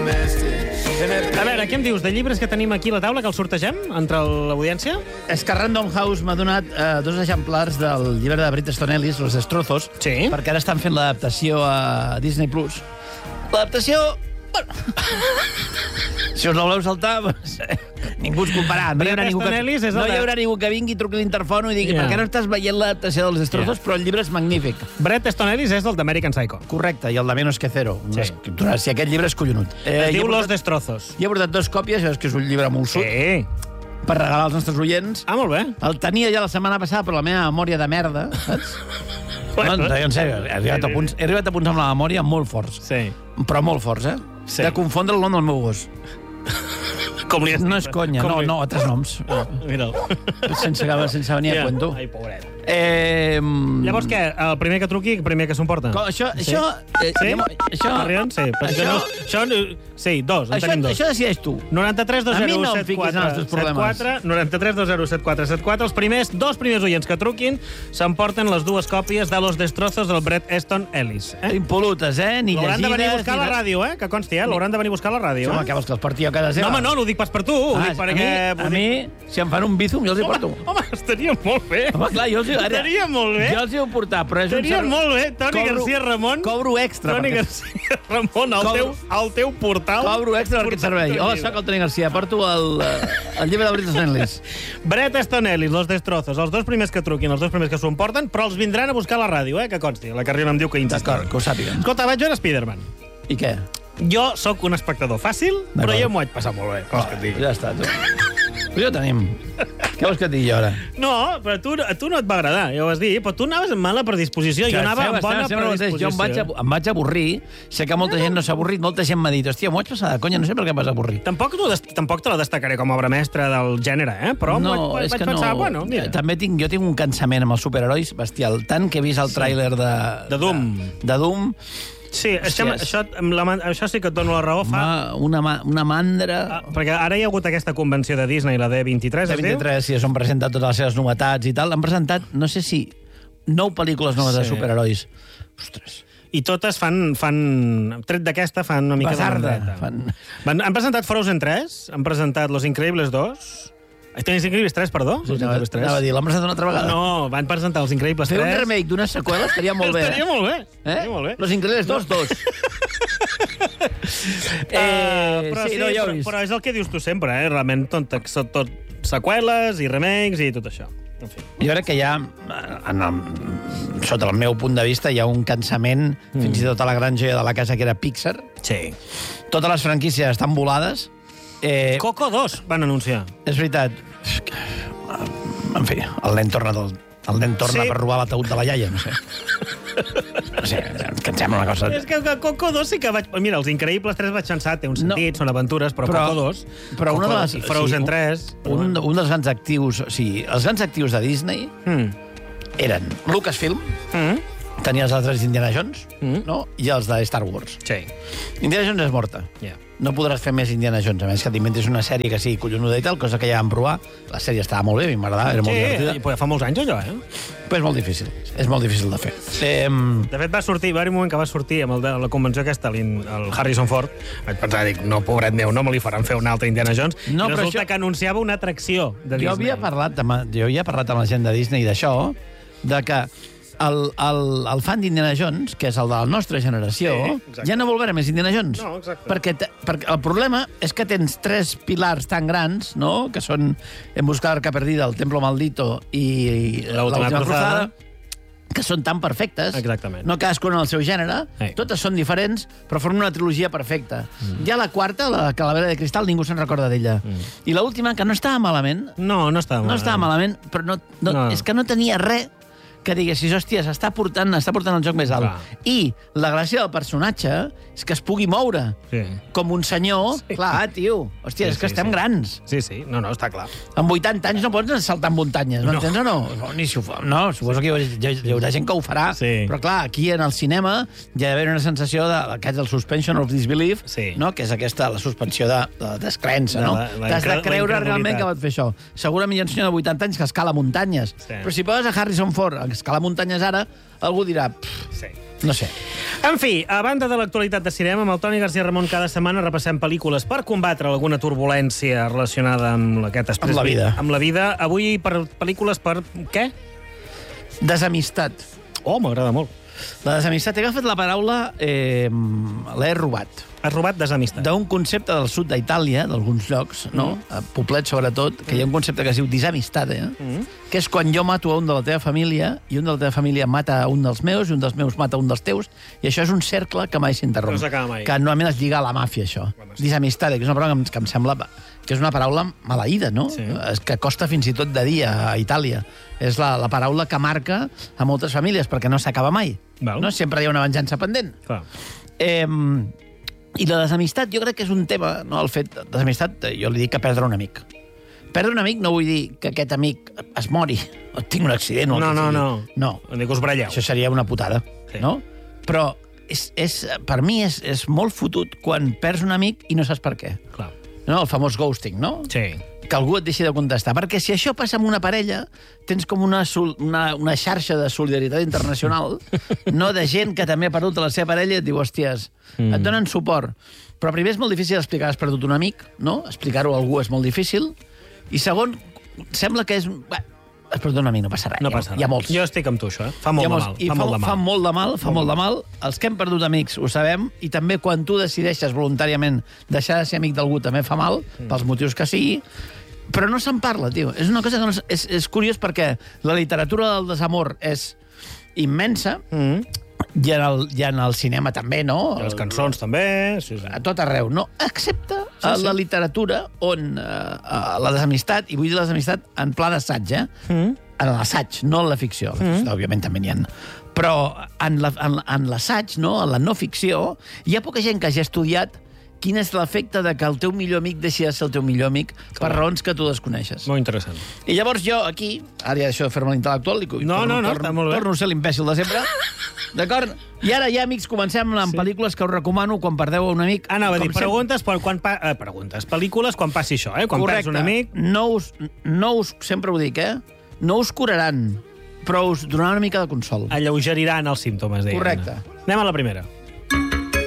A veure, què em dius de llibres que tenim aquí a la taula, que els sortegem entre l'audiència? És que Random House m'ha donat 2 exemplars del llibre de Bret Easton Ellis, Los Destrozos, Sí. perquè ara estan fent l'adaptació a Disney+. L'adaptació... Bueno, si us la voleu saltar, doncs, ningú us compararà. No hi haurà ningú que vingui, truqui l'interfono i digui per què no estàs veient l'adaptació dels Destrozos, però el llibre és magnífic. Bret Easton Ellis és el d'American Psycho. Correcte, i el de Menos que Cero. Si aquest llibre és collonut. Es diu Los Destrozos. Jo he portat 2 còpies, és que és un llibre molt sut, per regalar als nostres oients. Ah, molt bé. El tenia ja la setmana passada, però la meva memòria de merda, saps? No, en sèrio, he arribat a punts amb la memòria molt forts. Sí. Però molt forts, Sí. De confondre el nom del meu gos. Com li has dit? No és conya, no, a 3 noms. Mira'l. Sense venir a cuento. Ai, pobret. Llavors què? El primer que truqui, el primer que s'emporta? Això... Arriben? Sí. Sí, dos, en tenim dos. Això decideix tu. 93 A mi no em 20 fiquis en els teus problemes. 93 20 74 Els dos primers oients que truquin s'emporten les 2 còpies de Los Destrozos del Bret Easton Ellis. Impolutes, Ni llegides... L'hauran de venir a buscar a la ràdio, que consti, l'hauran de venir a buscar a la ràdio. Home, què vols, que els porti jo a casa seva? No, home, no ho dic pas per tu, ho dic perquè... A mi, si em fan un bízum, jo els hi porto. Home, estaria molt bé. Home, clar, jo els hi... Estaria molt bé. Jo els hi he portat, però és un... Estaria molt bé, Toni García Ramon. Cobro extra. Toni García Ramon, al teu portal. Cobro extra per aquest servei. Hola, soc el Toni García, porto el llibre de Bret Easton Ellis. Bret Easton Ellis, Los Destrozos, els 2 primers que truquin, els 2 primers que s'ho emporten, però els vindran a buscar a la ràdio, que consti. La Carriona em diu que insistim. D'acord, que ho sàpiguen. Escolta, vaig veure Spider-Man. I què? Jo sóc un espectador fàcil, però jo m'ho vaig passar molt bé. Ja està, tu. Però ja ho tenim. Què vols que et digui ara? No, però a tu no et va agradar, ja ho vas dir, però tu anaves amb mala predisposició, jo anava amb bona predisposició. Jo em vaig avorrir, sé que molta gent no s'ha avorrit, molta gent m'ha dit, hòstia, m'ho vaig passar de conya, no sé per què em vas avorrir. Tampoc te la destacaré com a obra mestra del gènere, però vaig pensar, bueno, mira. També jo tinc un cansament amb els superherois bestial, tant que he vist el tràiler de Doom. De Doom. Sí, això sí que et dono la raó. Una mandra... Perquè ara hi ha hagut aquesta convenció de Disney, la D23, es diu? D23, sí, s'han presentat totes les seves novetats i tal. Han presentat, no sé si, 9 pel·lícules noves de superherois. Ostres. I totes fan tret d'aquesta, fan una mica de bandeta. Han presentat Frozen 3, han presentat Los Increíbles 2... Tens Increïbles 3, perdó? Anava a dir, l'han presentat una altra vegada? No, van presentar Els Increïbles 3. Fer un remake d'una seqüela estaria molt bé. Estaria molt bé. Los Increïbles 2. Però és el que dius tu sempre, realment tot seqüeles i remakes i tot això. En fi. Jo crec que hi ha, sota el meu punt de vista, hi ha un cansament, fins i tot a la gran joia de la casa que era Pixar. Sí. Totes les franquícies estan volades. Coco 2 van anunciar. És veritat. En fi, el nen torna per robar l'ataúd de la iaia, no sé. No sé, que em sembla una cosa... És que Coco 2 sí que vaig... Mira, Els Increïbles 3 vaig pensar, té un sentit, són aventures, però Coco 2... Però una de les... I Frozen 3... Un dels grans actius... O sigui, els grans actius de Disney eren Lucasfilm, tenia els altres d'Indiana Jones, no? I els de Star Wars. Sí. Indiana Jones és morta. No podràs fer més Indiana Jones, a més que t'inventis una sèrie que sigui collonuda i tal, cosa que ja vam provar. La sèrie estava molt bé, a mi m'agradava, era molt divertida. Sí, fa molts anys allò, Però és molt difícil, de fer. De fet, va haver un moment que va sortir amb la convenció aquesta, el Harrison Ford. Vaig pensar, no, pobret meu, no me li faran fer un altre Indiana Jones. I resulta que anunciava una atracció de Disney. Jo havia parlat amb la gent de Disney d'això, de que el fan d'Indiana Jones, que és el de la nostra generació, ja no vol veure més Indiana Jones. No, exacte. Perquè el problema és que tens 3 pilars tan grans, no?, que són En busca l'arca perdida, El templo maldito i l'última cruzada, que són tan perfectes. Exactament. No cadascun en el seu gènere, totes són diferents, però formen una trilogia perfecta. Ja la quarta, la Calavera de Cristal, ningú se'n recorda d'ella. I l'última, que no estava malament... No estava malament, però és que no tenia res que diguessis, hòstia, s'està portant el joc més alt. I la gràcia del personatge és que es pugui moure. Com un senyor, clar, tio. Hòstia, és que estem grans. Sí, no, està clar. Amb 80 anys no pots saltar en muntanyes, m'entens o no? No, suposo que hi haurà gent que ho farà, però clar, aquí en el cinema hi ha d'haver una sensació que és el suspension of disbelief, que és aquesta, la suspensió de descrença, no? T'has de creure realment que pot fer això. Segurament hi ha un senyor de 80 anys que escala muntanyes, però si poses a Harrison Ford a escalar muntanyes ara, algú dirà... No sé. En fi, a banda de l'actualitat de cinema, amb el Toni García Ramon cada setmana repassem pel·lícules per combatre alguna turbulència relacionada amb aquest Amb la vida. Amb la vida. Avui pel·lícules per... què? Desamistat. Oh, m'agrada molt. La desamistat. He agafat la paraula, l'he robat. Has robat desamistat. D'un concepte del sud d'Itàlia, d'alguns llocs, no? A poblets sobretot, que hi ha un concepte que es diu disamistate, que és quan jo mato a un de la teva família i un de la teva família mata a un dels meus i un dels meus mata a un dels teus, i això és un cercle que mai s'interromp. No s'acaba mai. Que normalment es lliga a la màfia, això. Disamistate, que és una paraula que em sembla que és una paraula maleïda, no? Sí. Que costa fins i tot de dir a Itàlia. És la paraula que marca a moltes famílies, perquè no s'acaba mai. Val. No? Sempre hi ha una venjança pendent. Clar. I la desamistat, jo crec que és un tema, no? El fet, desamistat, jo li dic que perdre un amic. Perdre un amic no vull dir que aquest amic es mori, o tingui un accident, o el que sigui. No. Vull dir que us baralleu. Això seria una putada, no? Però per mi és molt fotut quan perds un amic i no saps per què. Clar. No? El famós ghosting, no? Sí. Que algú et deixi de contestar. Perquè si això passa amb una parella, tens com una xarxa de solidaritat internacional, no, de gent que també ha perdut la seva parella i et diu, hòsties, et donen suport. Però primer és molt difícil explicar que has perdut un amic, no? Explicar-ho a algú és molt difícil. I segon, sembla que és... has perdut un amic, no passa res. No passa res. Hi ha molts. Jo estic amb tu, això. Fa molt de mal. Fa molt de mal. Els que hem perdut amics ho sabem, i també quan tu decideixes voluntàriament deixar de ser amic d'algú també fa mal, pels motius que sigui, però no se'n parla, tio. És una cosa que no... és curiós perquè la literatura del desamor és immensa, i en el cinema també, no? I les cançons també. Sí. A tot arreu, no? Excepte a la literatura on la desamistat, i vull dir la desamistat en pla d'assaig, en l'assaig, no en la ficció. La ficció, òbviament, també n'hi ha. Però en l'assaig, no? En la no ficció, hi ha poca gent que hagi estudiat quin és l'efecte de que el teu millor amic deixi de ser el teu millor amic per raons que tu desconeixes. Molt interessant. I llavors jo, aquí, ara ja deixo de fer-me l'intel·lectual, està molt bé. Torno a ser l'imbècil de sempre, d'acord? I ara ja, amics, comencem amb pel·lícules que us recomano quan perdeu un amic. Anava a dir, preguntes, pel·lícules quan passi això, quan perds un amic. No us, sempre ho dic, no us curaran, però us donaran una mica de consol. Alleugeriran els símptomes, deien. Correcte. Anem a la primera.